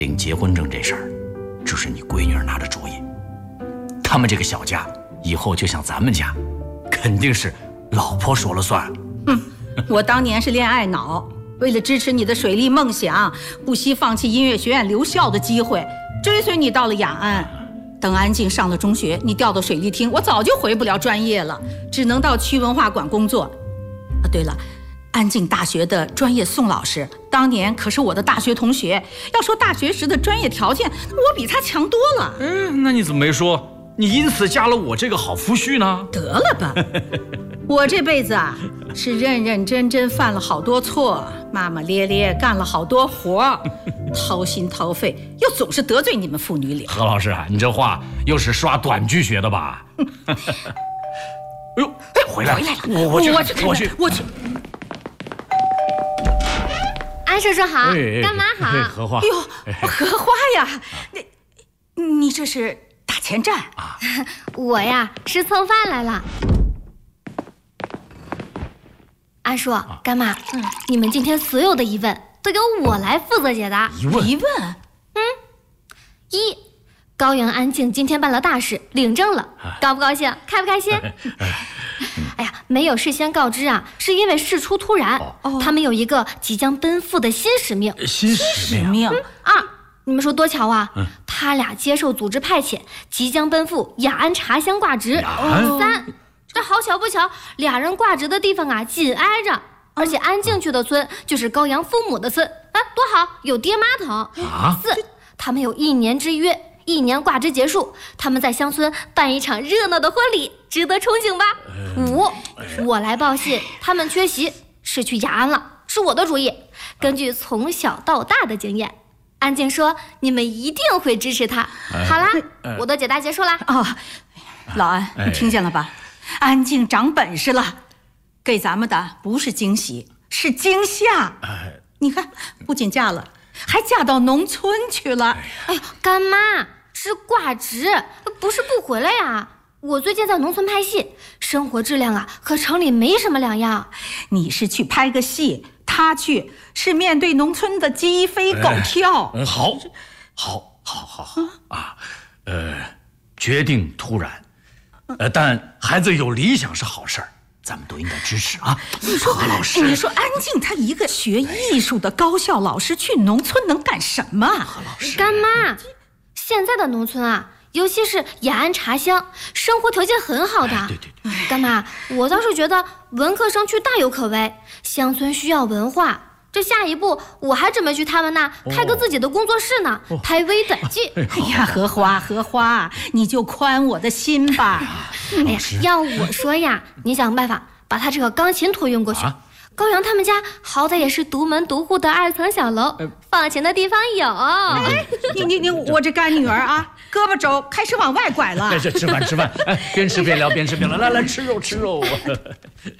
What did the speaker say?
领结婚证这事儿，只是你闺女儿拿的主意。他们这个小家以后就像咱们家，肯定是老婆说了算。 我当年是恋爱脑，为了支持你的水利梦想，不惜放弃音乐学院留校的机会，追随你到了雅安。等安静上了中学，你调到水利厅，我早就回不了专业了，只能到区文化馆工作。对了，安静大学的专业宋老师，当年可是我的大学同学。要说大学时的专业条件，我比他强多了。 那你怎么没说你因此加了我这个好夫婿呢？ 得了吧，我这辈子啊是认认真真犯了好多错，骂骂咧咧干了好多活，掏心掏肺，又总是得罪你们父女俩。 何老师啊，你这话又是刷短剧学的吧？哎呦，回来了！我去。 安叔叔好，干嘛好？ 荷花。 哟，荷花呀，你这是打前站啊？ 我呀是蹭饭来了。安叔、干妈，你们今天所有的疑问都由我来负责解答。 疑问？ 一，高阳安静今天办了大事，领证了，高不高兴？开不开心？哎呀，没有事先告知啊，是因为事出突然。他们有一个即将奔赴的新使命。 新使命？ 你们说多巧啊！他俩接受组织派遣，即将奔赴雅安茶乡挂职。3，这好巧不巧，俩人挂职的地方啊紧挨着，而且安静去的村就是高阳父母的村，多好，有爹妈疼。4，他们有1年之约，1年挂职结束，他们在乡村办一场热闹的婚礼，值得憧憬吧？5，我来报信，他们缺席，是去雅安了，是我的主意。根据从小到大的经验，安静说你们一定会支持她。好啦，我的解答结束啦。 老安，你听见了吧？安静长本事了，给咱们的不是惊喜，是惊吓。你看，不仅嫁了，还嫁到农村去了。 哎呦，干妈是挂职，不是不回来呀。我最近在农村拍戏，生活质量啊和城里没什么两样。 你是去拍个戏，他去是面对农村的鸡飞狗跳。 好啊，决定突然，但孩子有理想是好事儿，咱们都应该支持啊。 你说何老师， 你说安静她一个学艺术的高校老师去农村能干什么？ 何老师， 干妈，现在的农村啊，尤其是雅安茶乡，生活条件很好的。 对。 干妈，我倒是觉得文科生去大有可为，乡村需要文化。这下一步我还准备去他们那开个自己的工作室呢，拍微短剧。 哎呀，荷花，你就宽我的心吧。 哎呀，要我说呀，你想办法把他这个钢琴托运过去。高阳他们家好歹也是独门独户的2层小楼，放钱的地方有。 我这干女儿啊，胳膊肘开始往外拐了。 吃饭，边吃边聊，来吃肉。